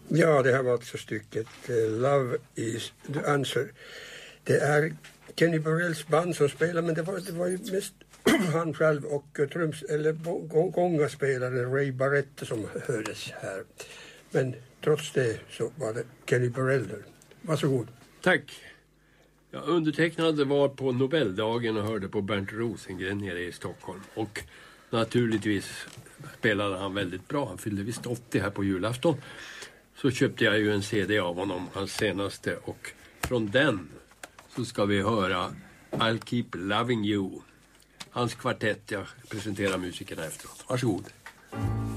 Ja, det här var alltså stycket Love is the answer. Det är Kenny Burrells band som spelar, men det var ju mest han själv och gångaspelaren Ray Barrett som hördes här. Men trots det så var det Kenny Burrell. Varsågod. Tack. Jag undertecknade var på Nobeldagen och hörde på Bernt Rosengren nere i Stockholm. Och naturligtvis spelade han väldigt bra. Han fyllde visst 80 här på julafton. Så köpte jag ju en CD av honom, hans senaste. Och från den så ska vi höra I'll Keep Loving You. Hans kvartett, jag presenterar musikerna efteråt. Varsågod.